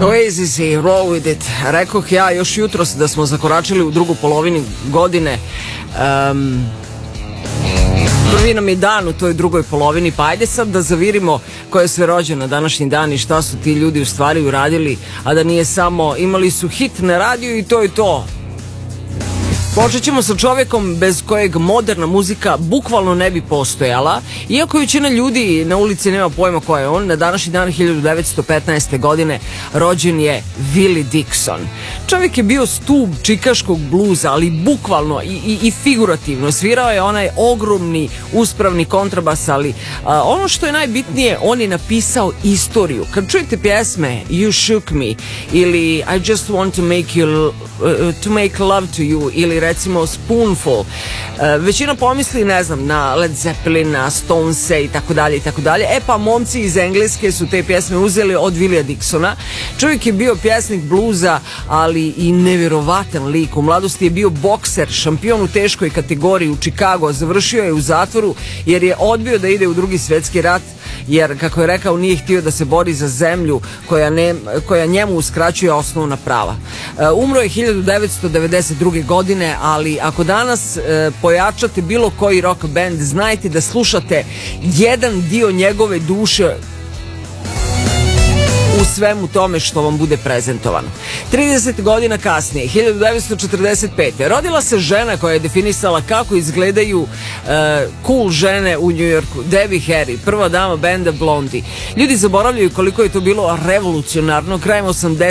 Oasis i Roll With It. Rekoh ja još jutros da smo zakoračili u drugu polovini godine. Prvi nam je dan u toj drugoj polovini, pa ajde sad da zavirimo ko je sve rođen na današnji dan i šta su ti ljudi u stvari uradili, a da nije samo imali su hit na radiju i to je to. Počet ćemo sa čovjekom bez kojeg moderna muzika bukvalno ne bi postojala, iako većina ljudi na ulici nema pojma ko je on. Na današnji dan 1915. godine rođen je Willie Dixon. Čovjek je bio stub čikaškog bluza, ali bukvalno i figurativno. Svirao je onaj ogromni uspravni kontrabas, ali ono što je najbitnije, on je napisao istoriju. Kad čujete pjesme You Shook Me ili I Just Want to Make Love to You ili recimo Spoonful, većina pomisli, ne znam, na Led Zeppelin, na Stonese i tako dalje i tako dalje. E pa momci iz Engleske su te pjesme uzeli od Willija Dixona. Čovjek je bio pjesnik bluza, ali i nevjerovatan lik. U mladosti je bio bokser, šampion u teškoj kategoriji u Chicago. Završio je u zatvoru jer je odbio da ide u Drugi svjetski rat, jer, kako je rekao, nije htio da se bori za zemlju koja njemu uskraćuje osnovna prava. Umro je 1992. godine, ali ako danas pojačate bilo koji rock band, znajte da slušate jedan dio njegove duše u svemu tome što vam bude prezentovano. 30 godina kasnije, 1945. rodila se žena koja je definisala kako izgledaju cool žene u New Yorku. Debbie Harry, prva dama benda Blondie. Ljudi zaboravljaju koliko je to bilo revolucionarno. Krajem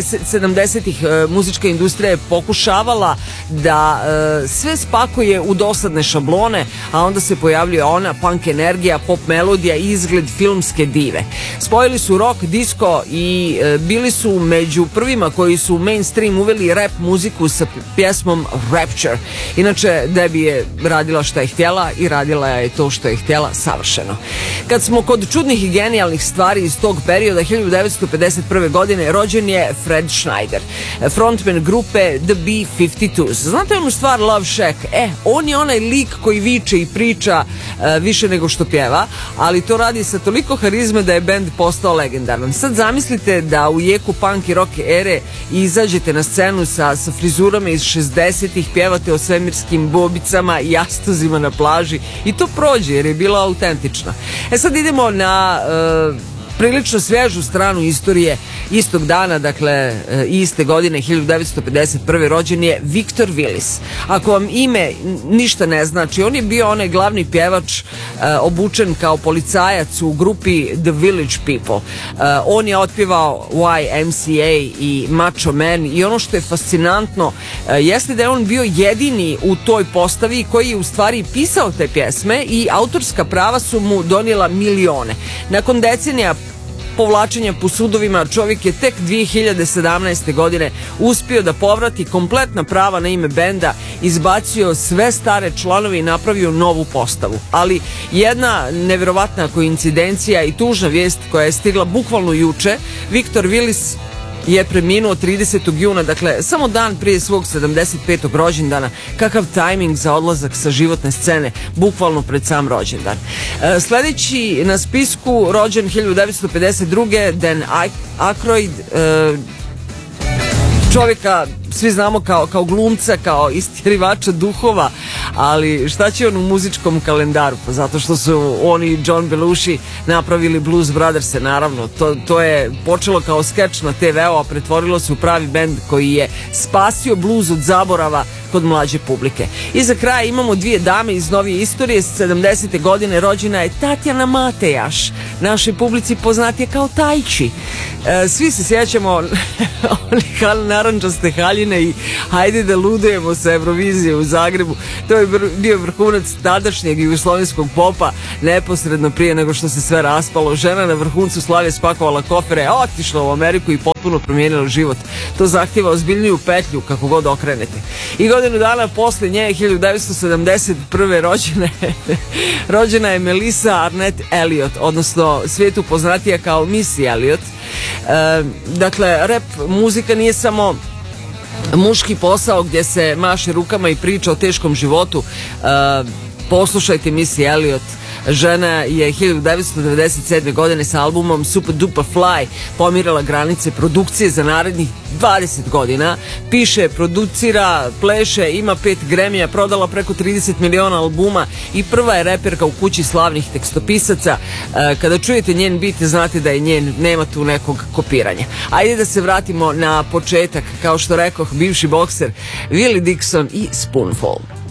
70-ih muzička industrija je pokušavala da sve spakuje u dosadne šablone, a onda se pojavljuje ona, punk energija, pop melodija i izgled filmske dive. Spojili su rock, disco i bili su među prvima koji su u mainstream uveli rap muziku sa pjesmom Rapture. Inače, Debbie je radila šta je htjela i radila je to što je htjela savršeno. Kad smo kod čudnih i genijalnih stvari iz tog perioda, 1951. godine rođen je Fred Schneider, frontman grupe The B-52s. Znate onu stvar Love Shack? On je onaj lik koji viče i priča više nego što pjeva, ali to radi sa toliko harizme da je bend postao legendaran. Sad zamislite da u jeku punk i rock ere izađete na scenu sa frizurama iz 60-ih, pjevate o svemirskim bobicama i jastozima na plaži i to prođe jer je bila autentična. Sad idemo na prilično svježu stranu istorije. Istog dana, dakle iste godine, 1951. rođen je Victor Willis. Ako vam ime ništa ne znači, on je bio onaj glavni pjevač obučen kao policajac u grupi The Village People. On je otpjevao YMCA i Macho Man i ono što je fascinantno jeste da je on bio jedini u toj postavi koji je u stvari pisao te pjesme i autorska prava su mu donijela milione. Nakon decenija povlačenja po sudovima, čovjek je tek 2017. godine uspio da povrati kompletna prava na ime benda, izbacio sve stare članove i napravio novu postavu. Ali jedna nevjerovatna koincidencija i tužna vijest koja je stigla bukvalno juče, Victor Willis je preminuo 30. juna, dakle samo dan prije svog 75. rođendana. Kakav tajming za odlazak sa životne scene, bukvalno pred sam rođendan. Sljedeći na spisku, rođen 1952. Dan Aykroyd, čovjeka svi znamo kao glumca, kao istjerivača duhova, ali šta će on u muzičkom kalendaru? Pa zato što su oni i John Belushi napravili Blues Brothers, naravno. To je počelo kao skeč na TV-u, a pretvorilo se u pravi bend koji je spasio blues od zaborava kod mlađe publike. I za kraj imamo dvije dame iz novije istorije. S 70. godine rođena je Tatjana Matejaš, našoj publici poznatije kao Tajči. Svi se sjećamo onih narandžaste haljine i hajde da ludujemo sa Eurovizije u Zagrebu. To je bio vrhunac tadašnjeg jugoslovenskog popa neposredno prije nego što se sve raspalo. Žena na vrhuncu slave spakovala kofere, otišla u Ameriku i potpuno promijenila život. To zahtjeva ozbiljniju petlju kako god okrenete. I godinu dana posle nje, 1971. rođena je Melissa Arnett Elliot, odnosno svijetu poznatija kao Missy Elliot. Dakle, rap muzika nije samo muški posao gdje se maše rukama i priča o teškom životu. Poslušajte Missy Elliot, Žena je 1997. godine sa albumom Super Duper Fly pomirala granice produkcije za narednih 20 godina. Piše, producira, pleše, ima 5 Grammy-a, prodala preko 30 miliona albuma i prva je reperka u kući slavnih tekstopisaca. Kada čujete njen bit, znate da je njen, nema tu nekog kopiranja. Ajde da se vratimo na početak, kao što rekoh, bivši bokser Willie Dixon i Spoonful.